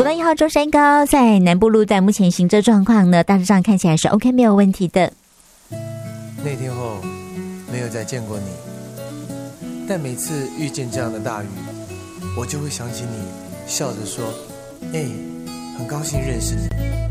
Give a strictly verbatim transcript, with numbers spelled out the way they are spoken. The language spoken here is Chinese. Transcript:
国道一号中山高在南部路段目前行车状况呢，大致上看起来是 OK 没有问题的。 那天后没有再见过你，但每次遇见这样的大雨，我就会想起你，笑着说：“哎，很高兴认识你。”